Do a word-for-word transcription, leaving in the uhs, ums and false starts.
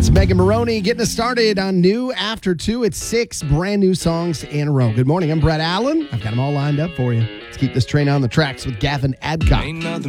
That's Megan Maroney getting us started on New After two. It's six brand new songs in a row. Good morning. I'm Brett Allen. I've got them all lined up for you. Let's keep this train on the tracks with Gavin Adcock.